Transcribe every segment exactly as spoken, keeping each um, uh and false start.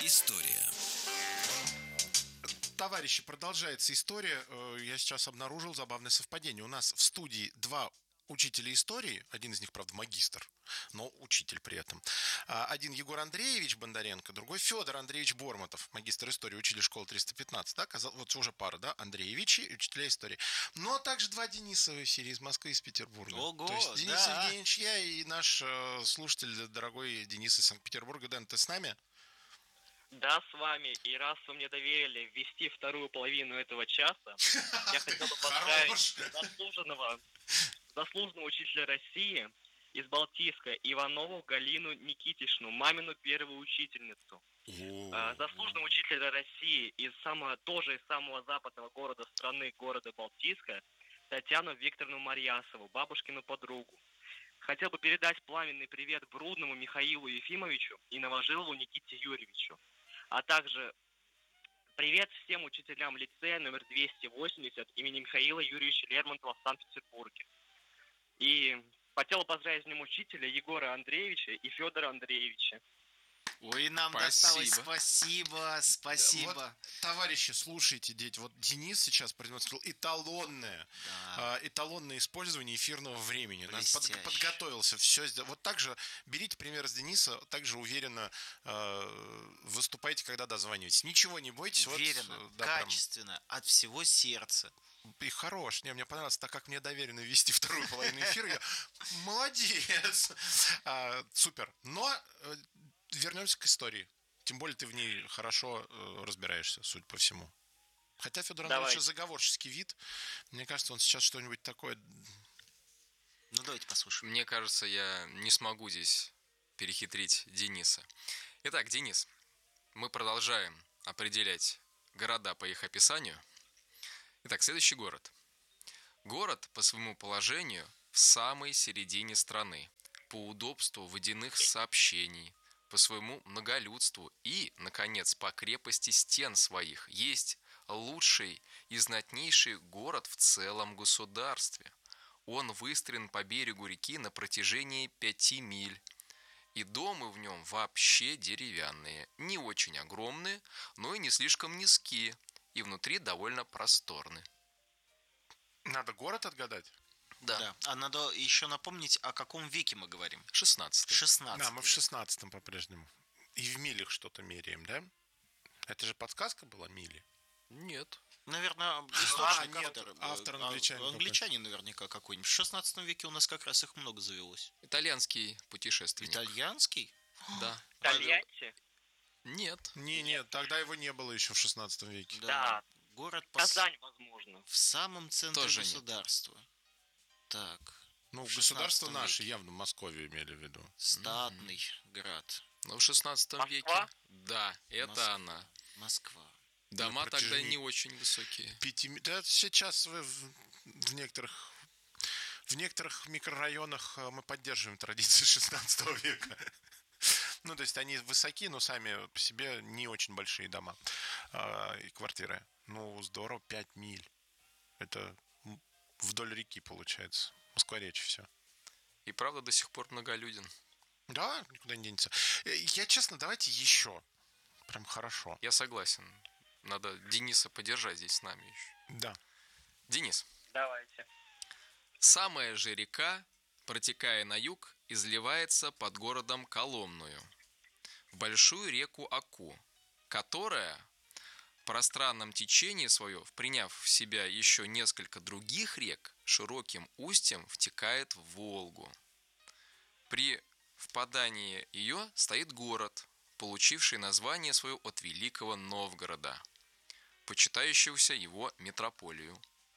История. Товарищи, продолжается история. Я сейчас обнаружил забавное совпадение. У нас в студии два учителя истории, один из них, правда, магистр, но учитель при этом. Один Егор Андреевич Бондаренко, другой Федор Андреевич Бормотов, магистр истории, учитель школы триста пятнадцать. Да? Вот уже пара, да, Андреевичи и учителя истории. Но также два Дениса в эфире из Москвы и из Петербурга. Ого, То есть Денис да. Евгеньевич, я и наш э, слушатель, дорогой Денис из Санкт-Петербурга. Дэн, ты с нами? Да, с вами. И раз вы мне доверили ввести вторую половину этого часа, я хотел бы поздравить заслуженного, заслуженного учителя России из Балтийска Иванову Галину Никитишну, мамину первую учительницу. Заслуженного учителя России из самого, тоже из самого западного города страны, города Балтийска, Татьяну Викторовну Марьясову, бабушкину подругу. Хотел бы передать пламенный привет Брудному Михаилу Ефимовичу и Новожилову Никите Юрьевичу. А также привет всем учителям лицея номер двести восемьдесят имени Михаила Юрьевича Лермонтова в Санкт-Петербурге. И хотел поздравить с ним учителя Егора Андреевича и Федора Андреевича. Ой, нам Спасибо. досталось. Спасибо, спасибо. Вот, товарищи, слушайте, дети, вот Денис сейчас продемонстрировал эталонное, Да. э, эталонное использование эфирного времени. Нас Блестяще. под- подготовился, все сделал. Вот так же берите пример с Дениса, также уверенно э, выступайте, когда дозваниваетесь. Ничего не бойтесь. Уверенно, вот, э, да, прям. качественно, от всего сердца. И хорош. Не, мне понравилось, так как мне доверено вести вторую половину эфира, я молодец. А, супер. Но э, вернемся к истории. Тем более ты в ней хорошо э, разбираешься, судя по всему. Хотя Федор Андреевич Давайте. заговорческий вид. Мне кажется, он сейчас что-нибудь такое... Ну, давайте послушаем. Мне кажется, я не смогу здесь перехитрить Дениса. Итак, Денис, мы продолжаем определять города по их описанию. Итак, следующий город. Город по своему положению в самой середине страны, по удобству водяных сообщений, по своему многолюдству и, наконец, по крепости стен своих, есть лучший и знатнейший город в целом государстве. Он выстроен по берегу реки на протяжении пяти миль, и дома в нем вообще деревянные, не очень огромные, но и не слишком низкие, и внутри довольно просторны. Надо город отгадать? Да, Да. А надо еще напомнить, о каком веке мы говорим. шестнадцатый. шестнадцатый. Да, мы в шестнадцатом по-прежнему. И в милях что-то меряем, да? Это же подсказка была, мили? Нет. Наверное, источник, нет, автор, автор а, англичанин англичанин наверняка какой-нибудь. В шестнадцатом веке у нас как раз их много завелось. Итальянский путешественник. Итальянский? Да. Тольятти? Нет. Не, нет, тогда его не было еще в шестнадцатом веке. Да. Город по... Казань, возможно. в самом центре Тоже нет. государства. Так. Ну, В государство шестнадцатом наше, веке. явно Московию имели в виду. Статный град. Но в шестнадцатом Москва? веке. Да, это Москва. она. Москва. Дома тогда протяжении не очень высокие. Пяти... Да, сейчас в, в- в некоторых в некоторых микрорайонах э, мы поддерживаем традиции шестнадцатого века. Ну, то есть они высоки, но сами по себе не очень большие дома э, и квартиры. Ну, здорово, пять миль. Это м, вдоль реки получается. Москва-речь, все. И правда до сих пор многолюден. Да, никуда не денется. Э, Я, честно, давайте еще. Прям хорошо. Я согласен. Надо Дениса подержать здесь с нами еще. Да. Денис. Давайте. Самая же река, протекая на юг, изливается под городом Коломную в большую реку Аку, которая в пространном течении свое, приняв в себя еще несколько других рек, широким устьем втекает в Волгу. При впадании ее стоит город, получивший название свое от Великого Новгорода, почитающегося его метрополию.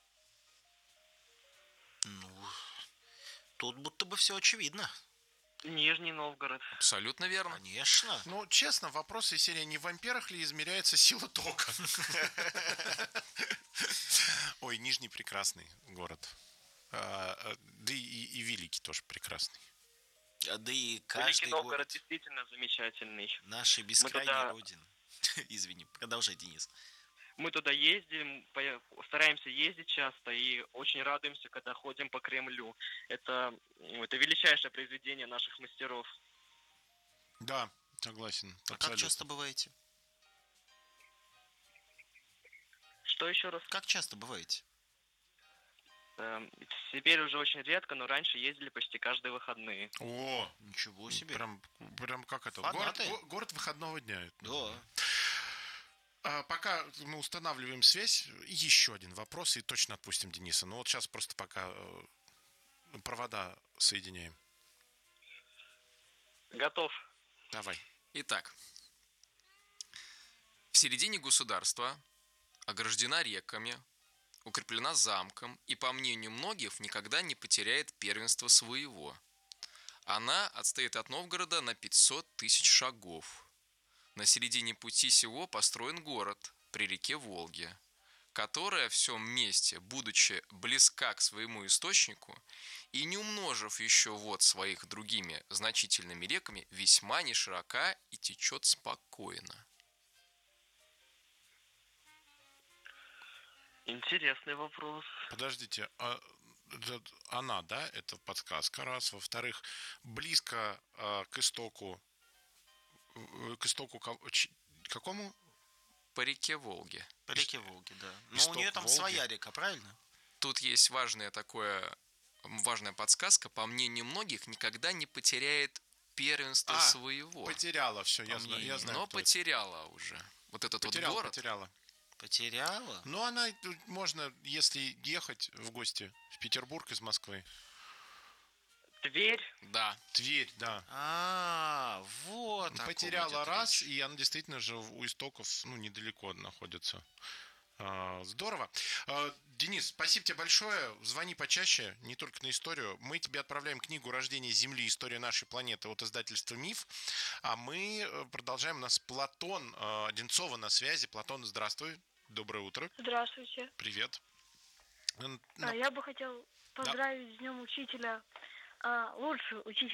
Ну, тут будто бы все очевидно. Нижний Новгород. Абсолютно верно. Конечно. Ну, честно, вопрос из серии «Не в амперах ли измеряется сила тока?» Ой, Нижний прекрасный город. А, а, Да и, и Великий тоже прекрасный. А да и Великий каждый Новгород город действительно замечательный. нашей бескрайней туда- родины. Извини, продолжай, Денис. Мы туда ездим, по- стараемся ездить часто и очень радуемся, когда ходим по Кремлю. Это, ну, это величайшее произведение наших мастеров. Да, согласен. А как абсолютно. часто бываете? Что еще раз? Как часто бываете? Эм, Теперь уже очень редко, но раньше ездили почти каждые выходные. О, Ничего себе. прям, прям как это? Город, Фанаты? го- город выходного дня. это Да. называется. А пока мы устанавливаем связь, еще один вопрос, и точно отпустим Дениса. Ну вот сейчас просто пока э, провода соединяем. Готов. Давай. Итак, в середине государства ограждена реками, укреплена замком и, по мнению многих, никогда не потеряет первенство своего. Она отстоит от Новгорода на пятьсот тысяч шагов. На середине пути сего построен город при реке Волге, которая в всем месте, будучи близка к своему источнику и не умножив еще вод своих другими значительными реками, весьма не широка и течет спокойно. Интересный вопрос. Подождите, а, это она, да, это подсказка, раз. Во-вторых, близко а, к истоку, э, к истоку ко- ч- какому? По реке Волге. По реке Волги, да. Но Исток у нее там Волги. своя река, правильно? Тут есть важная такое, важная подсказка. По мнению многих, никогда не потеряет первенство А, своего. Потеряла, все, я, По знаю, я мнению. знаю. Но кто это. потеряла уже. Вот этот Потеряла, вот город. потеряла. Потеряла? Ну, она, тут можно, если ехать в гости в Петербург из Москвы. Тверь. Да. Тверь, да. А, вот. о ком Потеряла идет раз, речь. и она действительно же у истоков, ну, недалеко находится. А, Здорово. А, Денис, спасибо тебе большое. Звони почаще, не только на историю. Мы тебе отправляем книгу «Рождение Земли. История нашей планеты» от издательства «Миф». А мы э, продолжаем. У нас Платон э, Одинцова на связи. Платон, здравствуй. Доброе утро. Здравствуйте. Привет. Н- А, на- Я бы хотел поздравить с Днем Учителя а, лучший учитель